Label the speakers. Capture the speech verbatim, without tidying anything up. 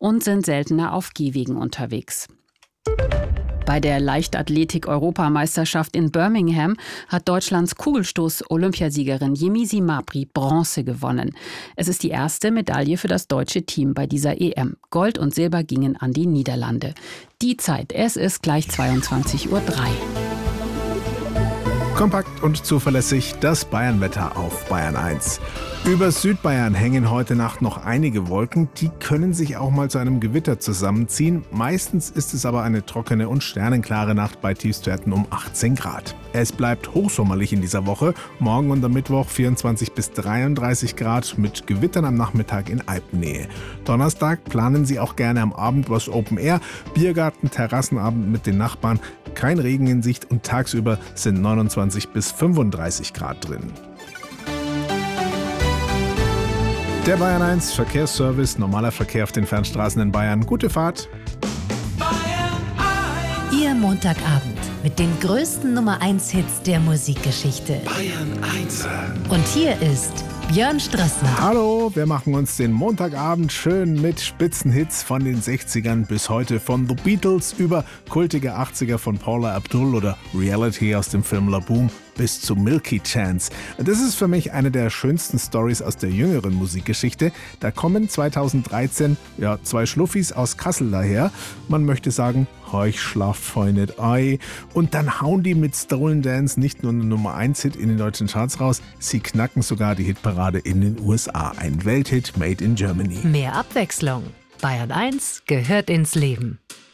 Speaker 1: und sind seltener auf Gehwegen unterwegs. Bei der Leichtathletik-Europameisterschaft in Birmingham hat Deutschlands Kugelstoß-Olympiasiegerin Yemisi Mabry Bronze gewonnen. Es ist die erste Medaille für das deutsche Team bei dieser E M. Gold und Silber gingen an die Niederlande. Die Zeit, es ist gleich zweiundzwanzig Uhr drei.
Speaker 2: Kompakt und zuverlässig das Bayernwetter auf Bayern eins. Über Südbayern hängen heute Nacht noch einige Wolken. Die können sich auch mal zu einem Gewitter zusammenziehen. Meistens ist es aber eine trockene und sternenklare Nacht bei Tiefstwerten um achtzehn Grad. Es bleibt hochsommerlich in dieser Woche. Morgen und am Mittwoch vierundzwanzig bis dreiunddreißig Grad mit Gewittern am Nachmittag in Alpennähe. Donnerstag planen Sie auch gerne am Abend was Open Air. Biergarten, Terrassenabend mit den Nachbarn. Kein Regen in Sicht und tagsüber sind neunundzwanzig bis fünfunddreißig Grad drin. Der Bayern eins Verkehrsservice, normaler Verkehr auf den Fernstraßen in Bayern. Gute Fahrt.
Speaker 3: Ihr Montagabend mit den größten Nummer eins Hits der Musikgeschichte.
Speaker 4: Bayern eins.
Speaker 3: Und hier ist Björn Strassner.
Speaker 2: Hallo, wir machen uns den Montagabend schön mit Spitzenhits von den sechzigern bis heute. Von The Beatles über kultige achtziger von Paula Abdul oder Reality aus dem Film La Boom bis zu Milky Chance. Das ist für mich eine der schönsten Stories aus der jüngeren Musikgeschichte. Da kommen zweitausenddreizehn ja, zwei Schluffis aus Kassel daher. Man möchte sagen, heuch schlaft fein nicht ei. Und dann hauen die mit Stolen Dance nicht nur eine Nummer eins Hit in den deutschen Charts raus, sie knacken sogar die Hitparade in den U S A. Ein Welthit made in Germany.
Speaker 3: Mehr Abwechslung. Bayern eins gehört ins Leben.